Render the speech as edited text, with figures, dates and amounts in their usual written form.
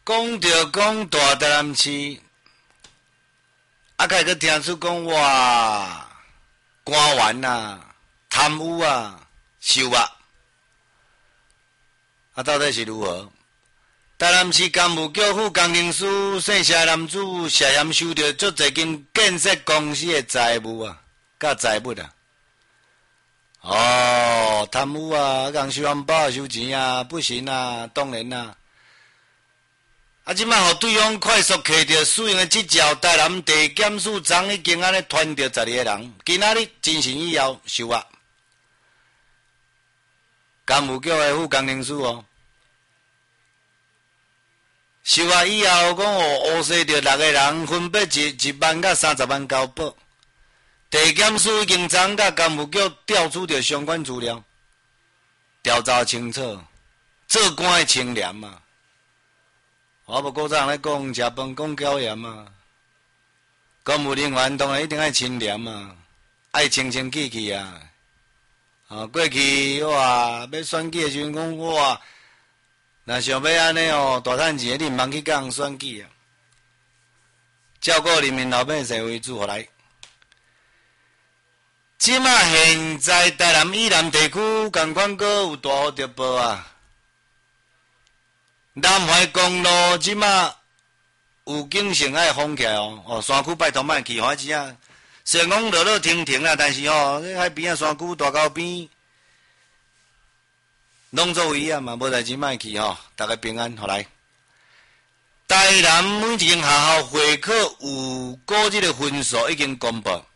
讲着讲大台南市，啊，开个听出讲哇，官员啊，贪污啊，收啊，啊，到底是如何？台南市干务局副工程师姓谢男子涉嫌收到足侪间建设公司的财务啊，甲财物啊。哦，贪污啊，共收红包收钱啊，不行啊，当然啊。啊，即摆互对方快速摕到使用的执照，台南地检署长已经安尼传到12个人，今仔日精神以后收押。干务局的副工程师哦。收押以后，讲乌西着6个人，分别1万甲30万交保。地检署已经昨甲干务局调取着相关资料，调查清楚，做官的清廉嘛。我无古早人咧讲，食饭讲椒盐嘛。公务人员当然一定爱清廉嘛，爱清清气气啊。过去哇，要选举的时阵讲哇。若想要安尼哦，大趁钱，你毋通去甲人选举啊！照顾人民老百姓为主，来。即马现在台南以南地区共款阁有大雨特报啊！南环公路即马有警线爱封起来哦，山区拜托莫去，反正啊，虽然讲落停停啦，但是哦，迄海边啊山区大沟边。拢作为啊嘛，无代志莫去吼，大家平安，好来。台南每一间学校会考有古日的分数已经公布，